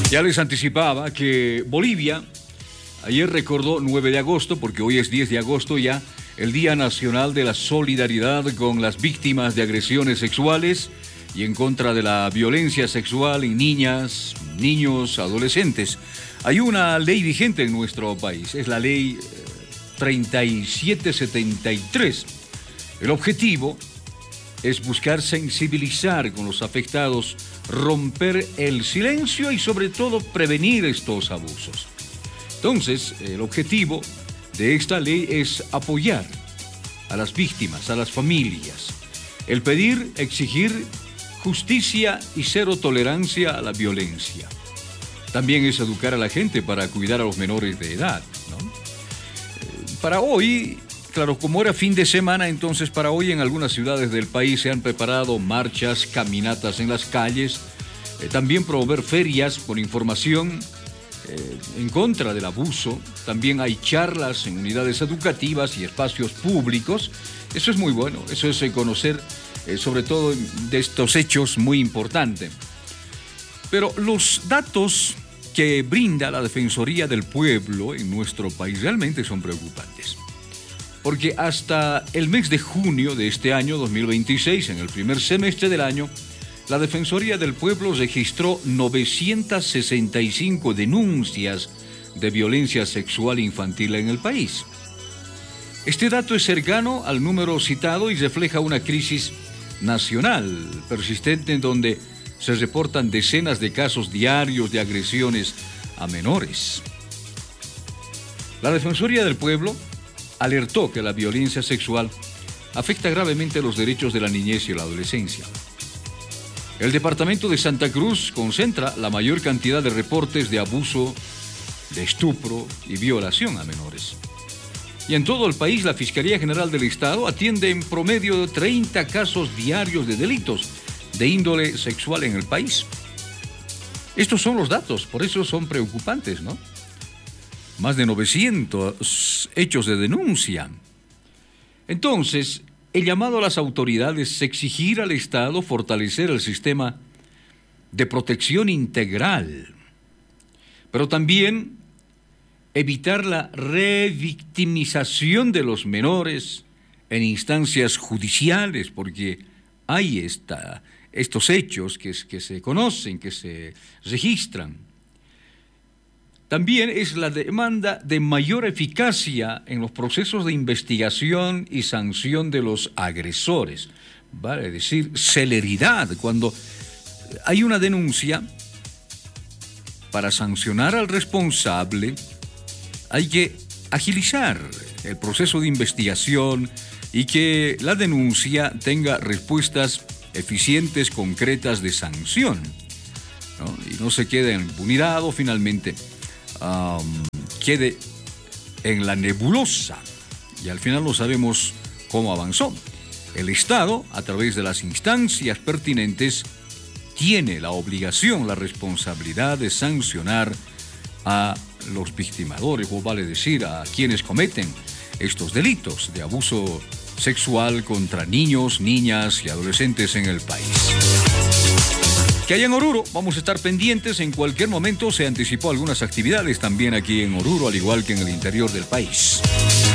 Ya les anticipaba que Bolivia ayer recordó 9 de agosto, porque hoy es 10 de agosto ya, el Día Nacional de la Solidaridad con las víctimas de agresiones sexuales y en contra de la violencia sexual en niñas, niños, adolescentes. Hay una ley vigente en nuestro país, es la ley 3773. El objetivo es buscar sensibilizar con los afectados, romper el silencio y sobre todo prevenir estos abusos. Entonces, el objetivo de esta ley es apoyar a las víctimas, a las familias, el pedir, exigir justicia y cero tolerancia a la violencia. También es educar a la gente para cuidar a los menores de edad, ¿no? Para hoy, claro, como era fin de semana, entonces para hoy en algunas ciudades del país se han preparado marchas, caminatas en las calles, también promover ferias con información en contra del abuso. También hay charlas en unidades educativas y espacios públicos. Eso es muy bueno, eso es conocer sobre todo de estos hechos muy importante. Pero los datos que brinda la Defensoría del Pueblo en nuestro país realmente son preocupantes. Porque hasta el mes de junio de este año 2026, en el primer semestre del año, la Defensoría del Pueblo registró 965 denuncias de violencia sexual infantil en el país. Este dato es cercano al número citado y refleja una crisis nacional persistente en donde se reportan decenas de casos diarios de agresiones a menores. La Defensoría del Pueblo alertó que la violencia sexual afecta gravemente los derechos de la niñez y la adolescencia. El departamento de Santa Cruz concentra la mayor cantidad de reportes de abuso, de estupro y violación a menores. Y en todo el país, la Fiscalía General del Estado atiende en promedio 30 casos diarios de delitos de índole sexual en el país. Estos son los datos, por eso son preocupantes, ¿no? Más de 900 hechos de denuncia. Entonces, el llamado a las autoridades es exigir al Estado fortalecer el sistema de protección integral, pero también evitar la revictimización de los menores en instancias judiciales, porque hay estos hechos que se conocen, que se registran. También es la demanda de mayor eficacia en los procesos de investigación y sanción de los agresores, vale decir, celeridad. Cuando hay una denuncia, para sancionar al responsable, hay que agilizar el proceso de investigación y que la denuncia tenga respuestas eficientes, concretas de sanción, ¿no? Y no se quede en impunidad o finalmente quede en la nebulosa y al final no sabemos cómo avanzó. El Estado, a través de las instancias pertinentes, tiene la obligación, la responsabilidad de sancionar a los victimadores, o vale decir, a quienes cometen estos delitos de abuso sexual contra niños, niñas y adolescentes en el país. Que hay en Oruro, vamos a estar pendientes. En cualquier momento se anticipó algunas actividades también aquí en Oruro, al igual que en el interior del país.